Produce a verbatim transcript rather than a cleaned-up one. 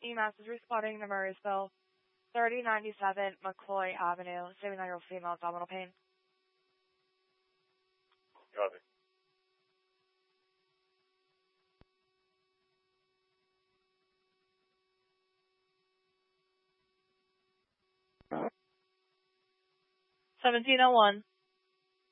E M S is responding to Murraysville, thirty ninety-seven McCloy Avenue, seventy-nine-year-old female, abdominal pain. Copy. seventeen oh one.